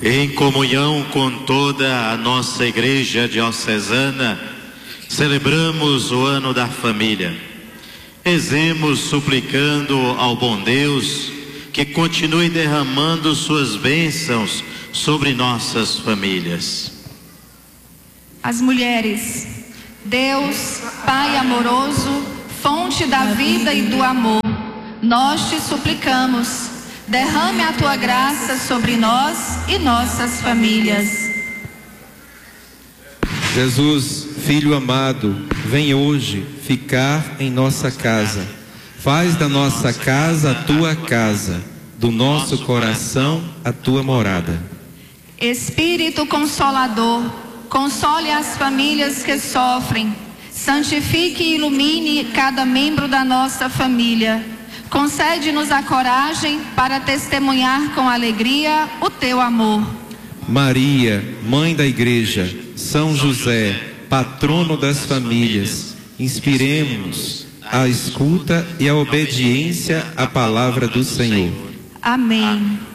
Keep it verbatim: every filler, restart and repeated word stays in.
Em comunhão com toda a nossa Igreja Diocesana, celebramos o Ano da Família. Rezemos suplicando ao bom Deus que continue derramando suas bênçãos sobre nossas famílias. As mulheres, Deus, Pai amoroso, fonte da vida e do amor, nós te suplicamos, derrame a tua graça sobre nós e nossas famílias. Jesus, Filho amado, vem hoje ficar em nossa casa. Faz da nossa casa a tua casa, do nosso coração a tua morada. Espírito Consolador, console as famílias que sofrem, santifique e ilumine cada membro da nossa família. Concede-nos a coragem para testemunhar com alegria o teu amor. Maria, Mãe da Igreja, São José, patrono das famílias, inspiremos-nos à escuta e à obediência à palavra do Senhor. Amém.